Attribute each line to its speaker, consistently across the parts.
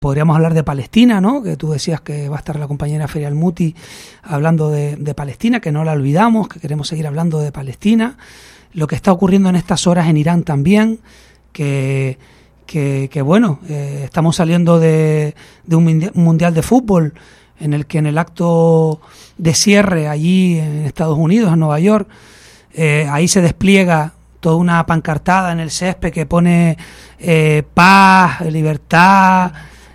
Speaker 1: Podríamos hablar de Palestina, ¿no? Que tú decías que va a estar la compañera Ferial Muti hablando de Palestina, que no la olvidamos, que queremos seguir hablando de Palestina. Lo que está ocurriendo en estas horas en Irán también, que bueno, estamos saliendo de un mundial de fútbol en el que en el acto de cierre allí en Estados Unidos, en Nueva York, ahí se despliega toda una pancartada en el césped que pone paz, libertad,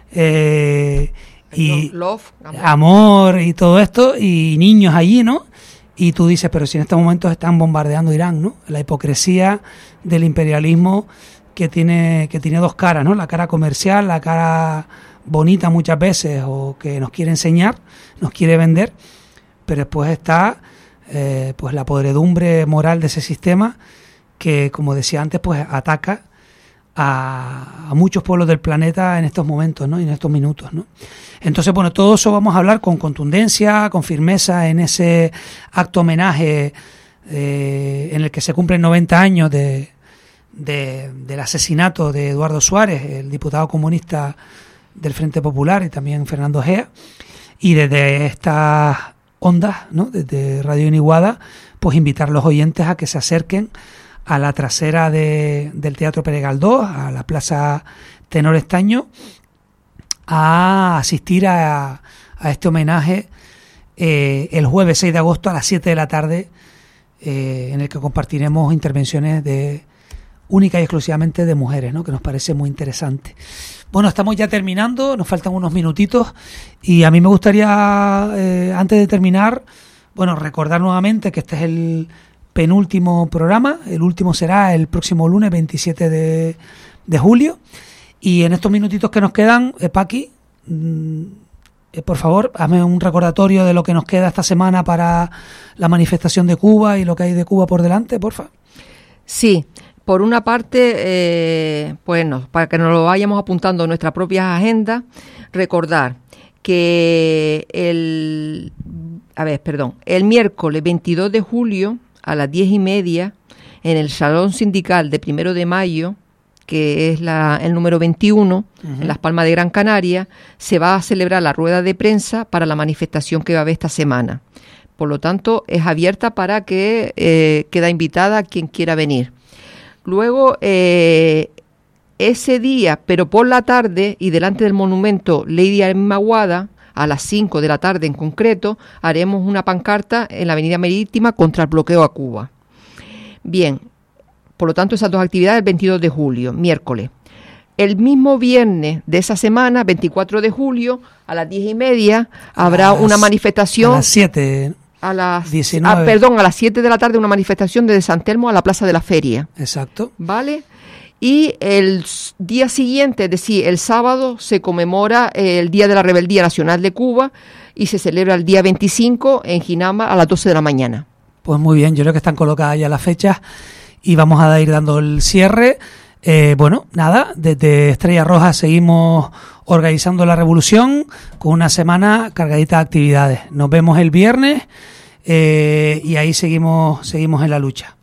Speaker 1: y
Speaker 2: love,
Speaker 1: amor y todo esto, y niños allí, ¿no? Y tú dices, pero si en estos momentos están bombardeando Irán, ¿no? La hipocresía del imperialismo que tiene dos caras, ¿no? La cara comercial, la cara bonita muchas veces, o que nos quiere enseñar, nos quiere vender, pero después está pues la podredumbre moral de ese sistema que, como decía antes, pues ataca a muchos pueblos del planeta en estos momentos, ¿no? Y en estos minutos, ¿no? Entonces, bueno, todo eso vamos a hablar con contundencia, con firmeza en ese acto homenaje en el que se cumplen 90 años del asesinato de Eduardo Suárez, el diputado comunista del Frente Popular, y también Fernando Gea. Y desde estas ondas, ¿no? Desde Radio Iniguada, pues invitar a los oyentes a que se acerquen a la trasera del Teatro Pere Galdós, a la Plaza Tenor Estaño, a asistir a este homenaje el jueves 6 de agosto a las 7 de la tarde, en el que compartiremos intervenciones única y exclusivamente de mujeres, ¿no? Que nos parece muy interesante. Bueno, estamos ya terminando, nos faltan unos minutitos, y a mí me gustaría, antes de terminar, bueno, recordar nuevamente que este es el penúltimo programa, el último será el próximo lunes 27 de julio, y en estos minutitos que nos quedan, Paqui, por favor, hazme un recordatorio de lo que nos queda esta semana para la manifestación de Cuba y lo que hay de Cuba por delante, porfa.
Speaker 2: Sí, por una parte, bueno, para que nos lo vayamos apuntando en nuestras propias agendas, recordar que el miércoles 22 de julio a las 10:30 en el Salón Sindical de 1 de Mayo, que es el número 21, en Las Palmas de Gran Canaria, se va a celebrar la rueda de prensa para la manifestación que va a haber esta semana. Por lo tanto, es abierta para que queda invitada a quien quiera venir. Luego, ese día, pero por la tarde, y delante del monumento Lady Maguada, a las 5 de la tarde en concreto, haremos una pancarta en la Avenida Marítima contra el bloqueo a Cuba. Bien, por lo tanto, esas dos actividades el 22 de julio, miércoles. El mismo viernes de esa semana, 24 de julio, a las 10:30, habrá una manifestación.
Speaker 1: A las 7.
Speaker 2: A las
Speaker 1: 19.
Speaker 2: A las 7 de la tarde, una manifestación desde San Telmo a la Plaza de la Feria.
Speaker 1: Exacto.
Speaker 2: ¿Vale? Y el día siguiente, es decir, el sábado, se conmemora el Día de la Rebeldía Nacional de Cuba y se celebra el día 25 en Jinama a las 12 de la mañana.
Speaker 1: Pues muy bien, yo creo que están colocadas ya las fechas y vamos a ir dando el cierre. Bueno, nada, desde Estrella Roja seguimos organizando la revolución con una semana cargadita de actividades. Nos vemos el viernes y ahí seguimos en la lucha.